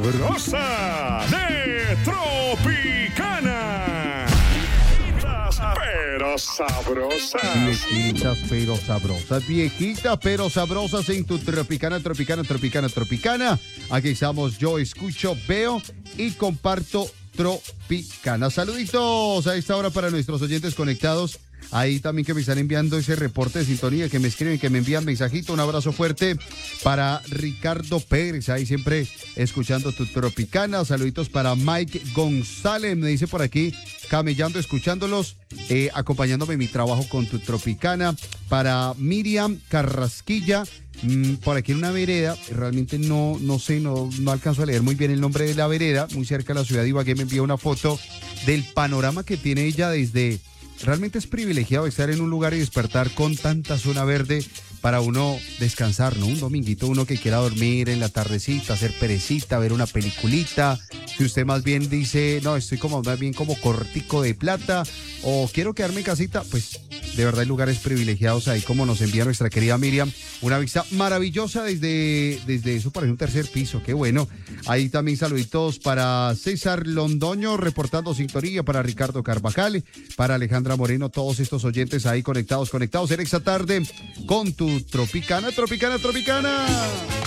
sabrosa de Tropicana. Pero sabrosas. Viejitas pero sabrosas, viejitas pero sabrosas en tu Tropicana. Aquí estamos, yo escucho, veo y comparto Tropicana. Saluditos a esta hora para nuestros oyentes conectados. Ahí también que me están enviando ese reporte de sintonía, que me escriben, que me envían mensajito. Un abrazo fuerte para Ricardo Pérez, ahí siempre escuchando tu Tropicana. Saluditos para Mike González, me dice por aquí, camellando, escuchándolos, acompañándome en mi trabajo con tu Tropicana. Para Miriam Carrasquilla, por aquí en una vereda, realmente no sé, no alcanzo a leer muy bien el nombre de la vereda, muy cerca de la ciudad de Ibagué. Me envía una foto del panorama que tiene ella desde... Realmente es privilegiado estar en un lugar y despertar con tanta zona verde para uno descansar, ¿no? Un dominguito, uno que quiera dormir en la tardecita, hacer perecita, ver una peliculita. Si usted más bien dice, no, estoy como más bien como cortico de plata o quiero quedarme en casita, pues de verdad hay lugares privilegiados ahí como nos envía nuestra querida Miriam. Una vista maravillosa desde eso, parece un tercer piso, qué bueno. Ahí también saluditos para César Londoño reportando sintonía, para Ricardo Carvajal, para Alejandra Moreno, todos estos oyentes ahí conectados en esta tarde con tu Tropicana.